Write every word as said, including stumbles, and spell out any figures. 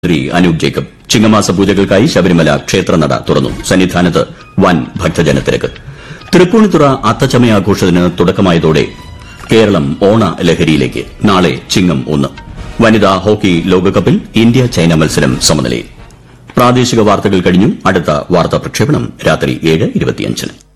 മന്ത്രി അനൂപ് ജേക്കബ്. ചിങ്ങമാസ പൂജകൾക്കായി ശബരിമല ക്ഷേത്രനട തുറന്നു. സന്നിധാനത്ത് വൻ ഭക്തജനത്തിരക്ക്. തൃപ്പൂണിത്തുറ അത്തച്ചമയാഘോഷത്തിന് തുടക്കമായതോടെ കേരളം ഓണലഹരിയിലേക്ക്. നാളെ ചിങ്ങം ഒന്ന്. വനിതാ ഹോക്കി ലോകകപ്പിൽ ഇന്ത്യ ചൈന മത്സരം സമനിലയിൽ. പ്രാദേശിക വാർത്തകൾ കഴിഞ്ഞു. അടുത്ത വാർത്താ പ്രക്ഷേപണം രാത്രി ഏഴ് ഇരുപത്തിയഞ്ചിന്.